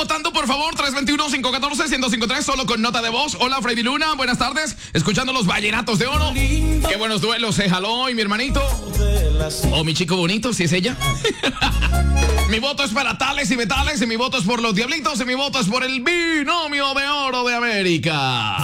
votando, por favor, 321-514-1053, solo con nota de voz. Hola, Freddy Luna, buenas tardes. Escuchando los vallenatos de oro. Qué buenos duelos se jaló hoy mi hermanito. O mi chico bonito, si es ella. Mi voto es para tales y metales, y mi voto es por los diablitos, y mi voto es por el binomio de oro de América.